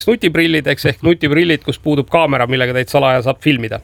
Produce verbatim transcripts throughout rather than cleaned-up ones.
nutiprillid, eks ehk nutiprillid, kus puudub kaamera, millega teid salaja saab filmida.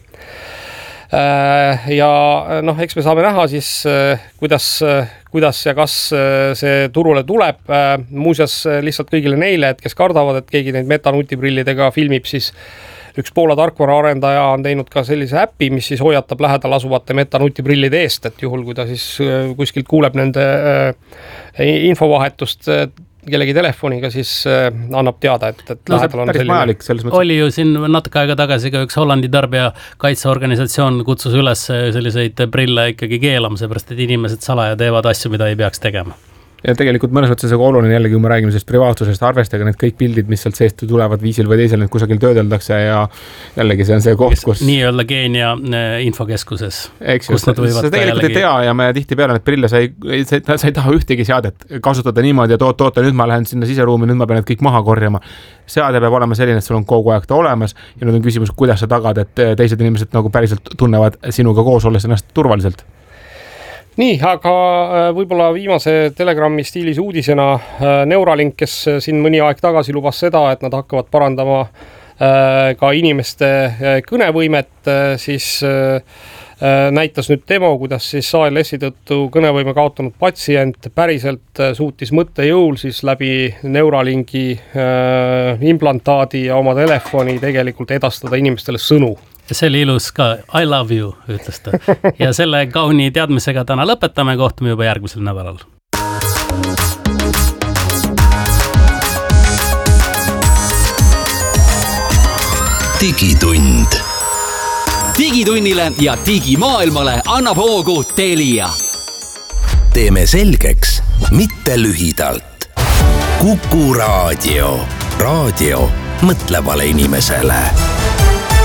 Ja noh, eks me saame näha siis, kuidas, kuidas ja kas see turule tuleb. Muuseas lihtsalt kõigile neile, et kes kardavad, et keegi neid metanutiprillidega filmib, siis üks Poola tarkvara arendaja on teinud ka sellise äppi, mis siis hoiatab lähedal asuvate metanutiprillide eest, et juhul, kui ta siis kuskilt kuuleb nende infovahetust kellegi telefoniga, siis annab teada, et, et no, lähedal on selline. Majalik, oli ju siin natuke aega tagasi ka üks Hollandi tarbija kaitseorganisatsioon kutsus üles selliseid prille ikkagi keelama, seepärast, et inimesed salaja teevad asju, mida ei peaks tegema. Ja tegelikult mõnes mõttes on oluline jällegi, kui me räägime sellest privaatsusest, arvestage need kõik pildid, mis sealt seest tulevad viisil või teisel, need kusagil töödeldakse ja jällegi see on see koht, kus... Nii-öelda Geenia infokeskuses. Eks just, sa tegelikult jällegi... ei tea ja me tihti peale need prille, sa ei, sa, sa ei taha ühtegi seadet kasutada niimoodi ja toot, toota, nüüd ma lähen sinna siseruumi, nüüd ma pean need kõik maha korjama. Seade peab olema selline, et sul on kogu aeg ta olemas ja nüüd on küsimus, kuidas sa tagad, et teised inimesed nagu päriselt tunnevad sinuga koos olles ennast turvaliselt. Nii, aga võib-olla viimase Telegrami stiilis uudisena Neuralink, kes siin mõni aeg tagasi lubas seda, et nad hakkavad parandama ka inimeste kõnevõimet, siis näitas nüüd demo, kuidas siis A L S-i tõttu kõnevõime kaotanud patsient päriselt suutis mõttejõul siis läbi Neuralinki implantaadi ja oma telefoni tegelikult edastada inimestele sõnu. See oli ilus ka, I love you, ütles ta. Ja selle kauni teadmisega täna lõpetame, kohtume juba järgmisel nädalal. Digitund. Digitunnile ja digimaailmale annab hoogu Telia. Teeme selgeks, mitte lühidalt. Kuku raadio. Raadio mõtlevale inimesele.